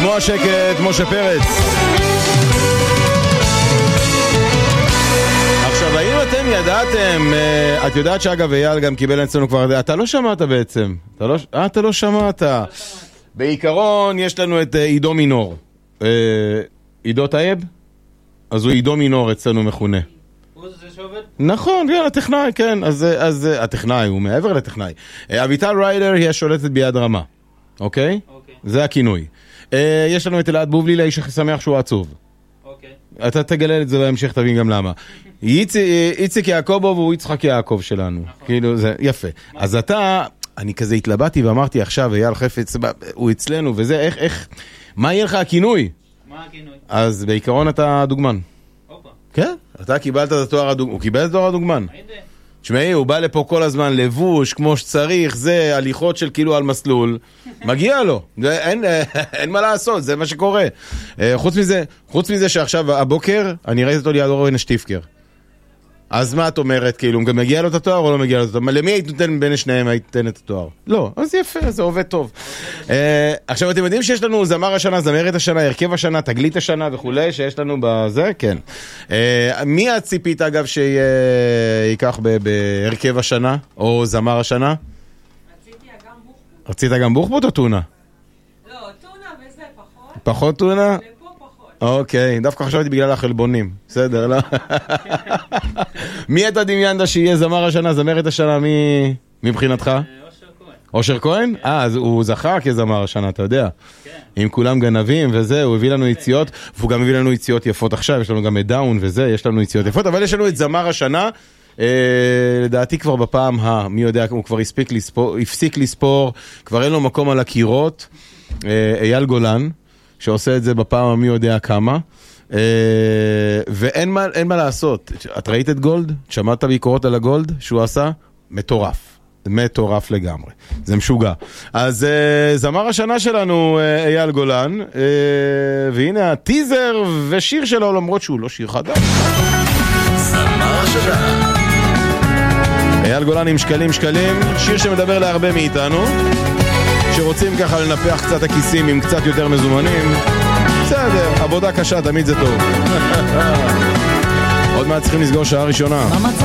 כמו השקט, משה פרץ. עכשיו, האם אתם ידעתם, את יודעת שאגב אייל גם קיבל אצלנו כבר, אתה לא שמעת בעצם, אתה לא שמעת. בעיקרון יש לנו את עידו מינור. עידו טייב? אז הוא עידו מינור אצלנו מכונה. הוא זה שעובד? נכון, כן, הטכנאי, כן. אז הטכנאי, הוא מעבר לטכנאי. אביטל ריידר היא השולטת ביד רמה. אוקיי? זה הכינוי. יש לנו את אלעד בובלי, לאיש הכי שמח שהוא עצוב. אתה תגלה את זה בהמשך, תבין גם למה. איציק יעקובוב הוא יצחק יעקב שלנו. כאילו, זה יפה. אז אני כזה התלבטתי ואמרתי עכשיו, אייל חפץ, הוא אצלנו, וזה, איך, מה יהיה לך הכינוי? מה הכינוי? אז בעיקרון אתה דוגמן. כן, אתה קיבלת את התואר הדוגמן. הוא קיבל את התואר הדוגמן. תשמעי, הוא בא לפה כל הזמן לבוש, כמו שצריך, זה הליכות של כאילו על מסלול. מגיע לו. אין מה לעשות, זה מה שקורה. חוץ מזה שעכשיו, הבוקר, אני ראיתי אותו ליד אורן שטיפקר. אז מה את אומרת, כאילו, גם מגיע לו את התואר או לא מגיע לו את התואר? למי היית נותן בין שניהם היית נותן את התואר? לא, אז יפה, זה עובד טוב. עכשיו, אתם יודעים שיש לנו זמר השנה, זמרת השנה, הרכב השנה, תגלית השנה וכולי, שיש לנו בזה, כן. מי הציפית, אגב, שיקח בהרכב השנה, או זמר השנה? רציתי אגם בוחבוט. רצית אגם בוחבוט או טונה? לא, טונה וזה פחות. פחות טונה? אוקיי, דווקא חשבתי בגלל החלבונים. בסדר, לא? מי אתה דמיינת שיהיה זמר השנה, זמרת השנה, מי מבחינתך? אושר כהן. אושר כהן? אז הוא זכה כזמר השנה, אתה יודע. עם כולם גנבים וזה, הוא הביא לנו יציאות, והוא גם הביא לנו יציאות יפות עכשיו, יש לנו גם את דאון וזה, יש לנו יציאות יפות, אבל יש לנו את זמר השנה, לדעתי כבר בפעם מי יודע, הוא כבר הפסיק לספור, כבר אין לו מקום על הקירות, אייל גולן, שעושה את זה בפעם מי יודע כמה, ואין מה לעשות. את ראית את גולד? שמעת ביקורות על הגולד שהוא עשה? מטורף. מטורף לגמרי. זה משוגע. אז זמר השנה שלנו אייל גולן, והנה הטיזר ושיר שלו, למרות שהוא לא שיר חדש. זמר השנה. אייל גולן עם שקלים שקלים, שיר שמדבר להרבה מאיתנו. שרוצים ככה לנפח קצת הכיסים עם קצת יותר מזומנים, בסדר, עבודה קשה, תמיד זה טוב. עוד מעט צריכים לסגור שעה ראשונה.